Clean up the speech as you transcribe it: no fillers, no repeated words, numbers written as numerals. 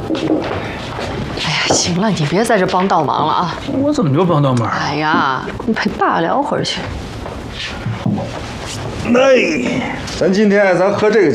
哎呀，行了，你别在这帮倒忙了啊！ 我怎么就帮倒忙？ 哎呀，你陪爸聊会儿去。 咱今天喝这个